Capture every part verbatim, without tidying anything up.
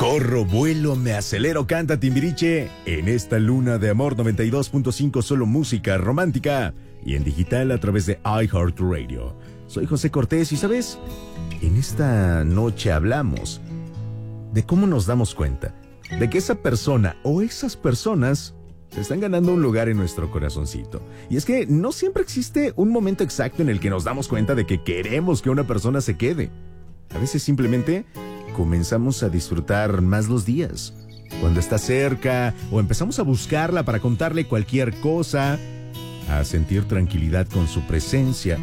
Corro, vuelo, me acelero, canta Timbiriche en esta luna de amor noventa y dos punto cinco, solo música romántica y en digital a través de iHeartRadio. Soy José Cortés y, ¿sabes? En esta noche hablamos de cómo nos damos cuenta de que esa persona o esas personas se están ganando un lugar en nuestro corazoncito. Y es que no siempre existe un momento exacto en el que nos damos cuenta de que queremos que una persona se quede. A veces simplemente comenzamos a disfrutar más los días, cuando está cerca, o empezamos a buscarla para contarle cualquier cosa, a sentir tranquilidad con su presencia,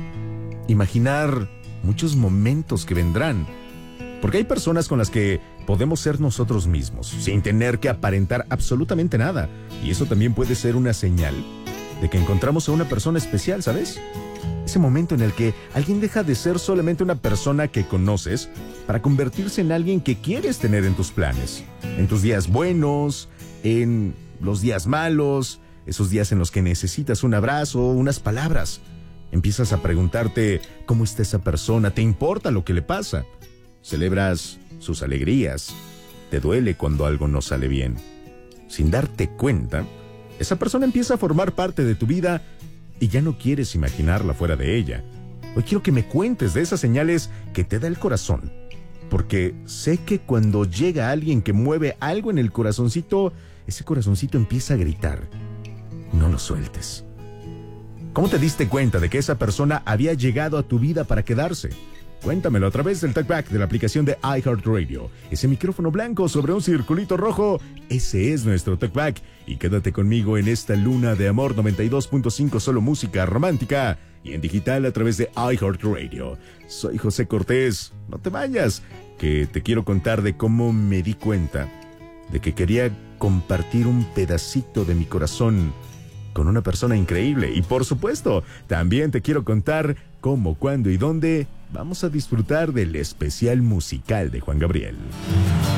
imaginar muchos momentos que vendrán. Porque hay personas con las que podemos ser nosotros mismos, sin tener que aparentar absolutamente nada. Y eso también puede ser una señal de que encontramos a una persona especial, ¿sabes? Ese momento en el que alguien deja de ser solamente una persona que conoces para convertirse en alguien que quieres tener en tus planes, en tus días buenos, en los días malos, esos días en los que necesitas un abrazo, unas palabras. Empiezas a preguntarte cómo está esa persona, ¿te importa lo que le pasa? Celebras sus alegrías, te duele cuando algo no sale bien. Sin darte cuenta, esa persona empieza a formar parte de tu vida y ya no quieres imaginarla fuera de ella. Hoy quiero que me cuentes de esas señales que te da el corazón, porque sé que cuando llega alguien que mueve algo en el corazoncito, ese corazoncito empieza a gritar. No lo sueltes. ¿Cómo te diste cuenta de que esa persona había llegado a tu vida para quedarse? Cuéntamelo a través del talkback de la aplicación de iHeartRadio. Ese micrófono blanco sobre un circulito rojo, ese es nuestro talkback. Y quédate conmigo en esta luna de amor noventa y dos punto cinco, solo música romántica y en digital a través de iHeartRadio. Soy José Cortés. No te vayas, que te quiero contar de cómo me di cuenta de que quería compartir un pedacito de mi corazón con una persona increíble. Y por supuesto, también te quiero contar cómo, cuándo y dónde vamos a disfrutar del especial musical de Juan Gabriel.